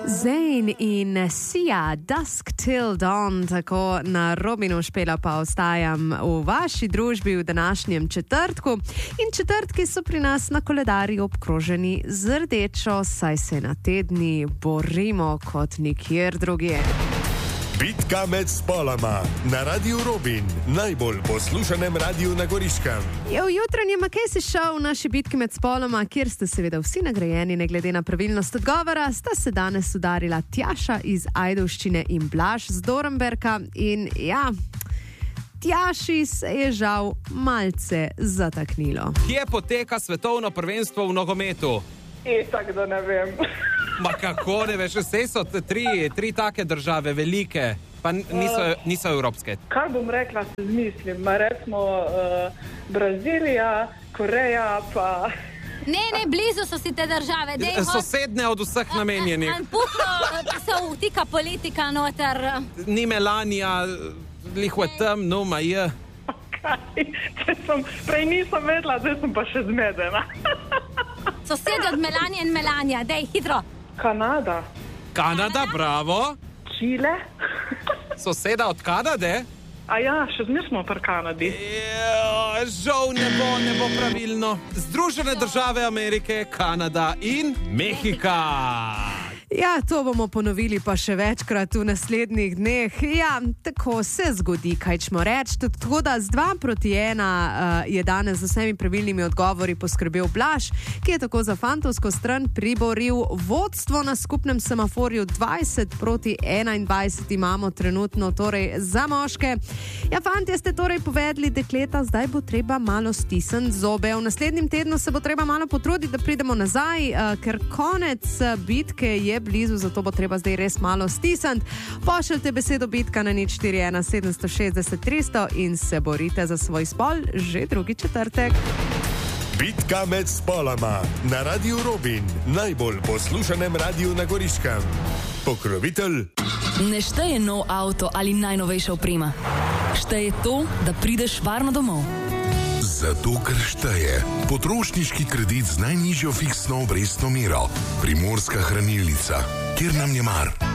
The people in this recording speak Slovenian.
Zayn in Sia, Dusk Till Dawn, tako na Robinu Špela pa ostajam v vaši družbi v današnjem četrtku. In četrtki so pri nas na koledarju obkroženi z rdečo, saj se na tedni borimo kot nikjer drugje. Bitka med spoloma na Radiu Robin, najbolj poslušanem radiju na Goriškem. Je v jutranjem Makesi Show v naši bitki med spoloma, kjer ste seveda vsi nagrajeni, ne glede na pravilnost odgovora, sta se danes udarila Tjaša iz Ajdovščine in Blaž z Dornberka. In ja, Tjaši se je žal malce zataknilo. Kje poteka svetovno prvenstvo v nogometu? Tako da ne vem. Ma kako ne veš, vse so tri take države, velike, pa niso evropske. Kaj bom rekla, se zmislim, recimo Brazilija, Koreja pa... Ne, blizu so si te države. Sosedne od vseh namenjenih. Puhno se vtika politika noter. Ni Melanija, liho je tam, no, ma je. Prej nisem vedela, zdaj sem pa še zmedena. Sosede od Melanije in Melanija, dej, hitro. Kanada, bravo. Čile. Soseda od Kanade? A ja, še zmer smo pri Kanadi. Žal ne bo pravilno. Združene države Amerike, Kanada in Mehika. Ja, to bomo ponovili pa še večkrat v naslednjih dneh. Ja, tako se zgodi, kaj ćemo reči. Tako da z 2-1 je danes z vsemi pravilnimi odgovori poskrbel Blaž, ki je tako za fantovsko stran priboril vodstvo na skupnem semaforju. 20-21 imamo trenutno torej za moške. Ja, fantje ste torej povedali, dekleta, zdaj bo treba malo stisniti zobe. V naslednjem tednu se bo treba malo potruditi, da pridemo nazaj, ker konec bitke je blizu, zato bo treba zdaj res malo stisniti. Pošljite besedo bitka na 041 760 300 in se borite za svoj spol že drugi četrtek. Bitka med spoloma na Radiu Robin, najbolj poslušanem radiju na Goriškem. Pokrovitelj. Ne šteje nov avto ali najnovejša oprema. Šteje to, da prideš varno domov. Zato, ker šteje potrošniški kredit z najnižjo fiksno obrestno mero. Primorska hranilnica, kjer nam je mar.